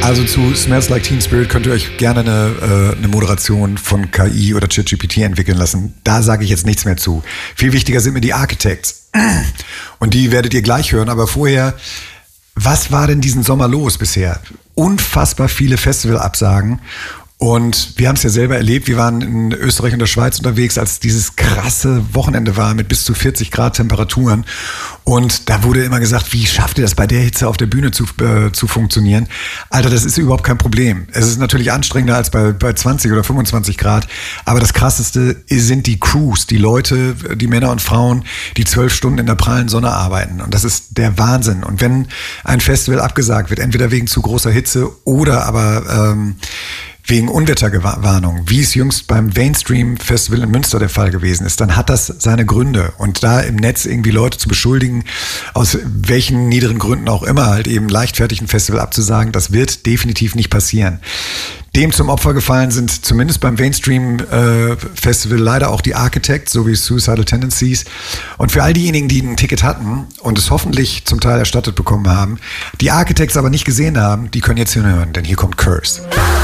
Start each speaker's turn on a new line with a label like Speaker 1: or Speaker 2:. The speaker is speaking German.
Speaker 1: Also zu Smells Like Teen Spirit könnt ihr euch gerne eine Moderation von KI oder ChatGPT entwickeln lassen. Da sage ich jetzt nichts mehr zu. Viel wichtiger sind mir die Architects. Und die werdet ihr gleich hören. Aber vorher, was war denn diesen Sommer los bisher? Unfassbar viele Festivalabsagen. Und wir haben es ja selber erlebt, wir waren in Österreich und der Schweiz unterwegs, als dieses krasse Wochenende war mit bis zu 40 Grad Temperaturen. Und da wurde immer gesagt, wie schafft ihr das bei der Hitze auf der Bühne zu funktionieren? Alter, das ist überhaupt kein Problem. Es ist natürlich anstrengender als bei 20 oder 25 Grad. Aber das Krasseste sind die Crews, die Leute, die Männer und Frauen, die 12 Stunden in der prallen Sonne arbeiten. Und das ist der Wahnsinn. Und wenn ein Festival abgesagt wird, entweder wegen zu großer Hitze oder aber wegen Unwetterwarnung, wie es jüngst beim Mainstream Festival in Münster der Fall gewesen ist, dann hat das seine Gründe. Und da im Netz irgendwie Leute zu beschuldigen, aus welchen niederen Gründen auch immer, halt eben leichtfertig ein Festival abzusagen, das wird definitiv nicht passieren. Dem zum Opfer gefallen sind zumindest beim Mainstream Festival leider auch die Architects sowie Suicidal Tendencies. Und für all diejenigen, die ein Ticket hatten und es hoffentlich zum Teil erstattet bekommen haben, die Architects aber nicht gesehen haben, die können jetzt hinhören, denn hier kommt Curse.